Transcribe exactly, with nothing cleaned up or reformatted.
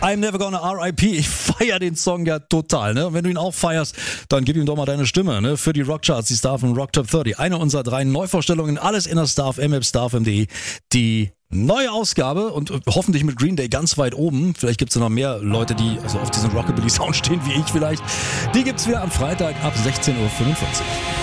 I'm Never Gonna R I P. Ich feiere den Song ja total. Ne? Und wenn du ihn auch feierst, dann gib ihm doch mal deine Stimme, ne? Für die Rockcharts, die Star von Rock Top dreißig. Eine unserer drei Neuvorstellungen. Alles in der Star F M, star f m punkt de. Die neue Ausgabe und hoffentlich mit Green Day ganz weit oben. Vielleicht gibt es ja noch mehr Leute, die also auf diesen Rockabilly-Sound stehen wie ich vielleicht. Die gibt es wieder am Freitag ab sechzehn Uhr fünfundvierzig.